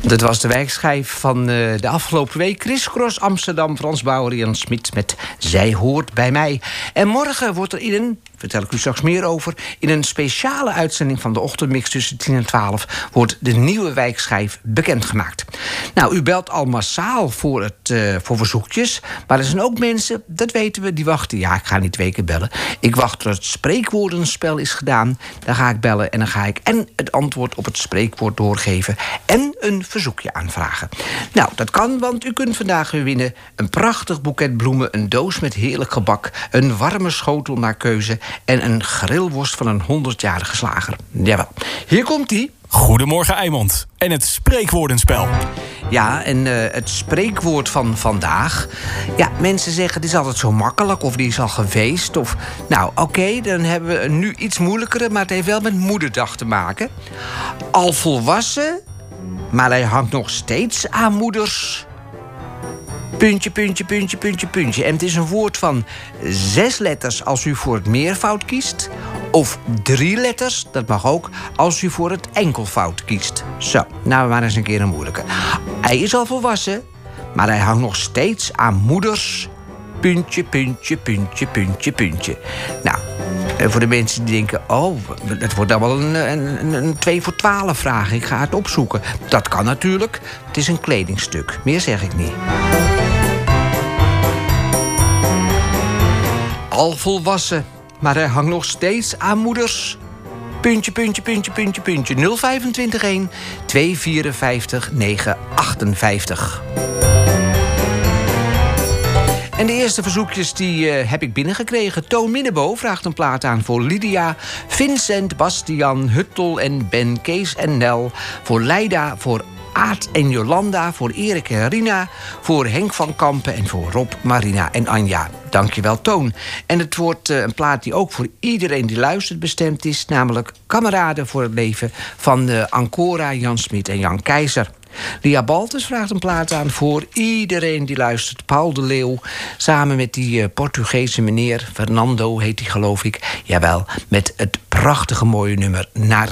Dat was de wijkschijf van de afgelopen week. Crisscross Amsterdam, Frans Bauer, Jan Smit met Zij hoort bij mij. En morgen wordt er vertel ik u straks meer over, in een speciale uitzending van de ochtendmix tussen 10 en 12... wordt de nieuwe wijkschijf bekendgemaakt. Nou, u belt al massaal voor verzoekjes. Maar er zijn ook mensen, dat weten we, die wachten. Ja, ik ga niet 2 keer bellen. Ik wacht tot het spreekwoordenspel is gedaan. Dan ga ik bellen en dan ga ik en het antwoord op het spreekwoord doorgeven en een verzoekje aanvragen. Nou, dat kan, want u kunt vandaag weer winnen een prachtig boeket bloemen, een doos met heerlijk gebak, een warme schotel naar keuze en een grillworst van een 100-jarige slager. Jawel, hier komt-ie. Goedemorgen Eimond en het spreekwoordenspel. Ja, en het spreekwoord van vandaag. Ja, mensen zeggen het is altijd zo makkelijk of die is al geweest. Of, nou, oké, dan hebben we nu iets moeilijkere, maar het heeft wel met moederdag te maken. Al volwassen, maar hij hangt nog steeds aan moeders. Puntje, puntje, puntje, puntje, puntje. En het is een woord van 6 letters als u voor het meervoud kiest. Of 3 letters, dat mag ook, als u voor het enkelvoud kiest. Zo, nou maar eens een keer een moeilijke. Hij is al volwassen, maar hij hangt nog steeds aan moeders. Puntje, puntje, puntje, puntje, puntje. Nou, voor de mensen die denken, oh, dat wordt dan wel een 2 voor 12 vraag. Ik ga het opzoeken. Dat kan natuurlijk. Het is een kledingstuk. Meer zeg ik niet. Al volwassen, maar hij hangt nog steeds aan moeders. Puntje, puntje, puntje, puntje, puntje. 025 1 254 958. En de eerste verzoekjes die heb ik binnengekregen. Toon Minnebo vraagt een plaat aan voor Lydia, Vincent, Bastian, Huttel en Ben, Kees en Nel. Voor Leida, voor Aad en Jolanda, voor Erik en Rina, voor Henk van Kampen en voor Rob, Marina en Anja. Dankjewel, Toon. En het wordt een plaat die ook voor iedereen die luistert bestemd is, namelijk Kameraden voor het leven van Ancora, Jan Smit en Jan Keizer. Lia Baltus vraagt een plaat aan voor iedereen die luistert. Paul de Leeuw, samen met die Portugese meneer, Fernando heet hij geloof ik. Jawel, met het prachtige mooie nummer Naar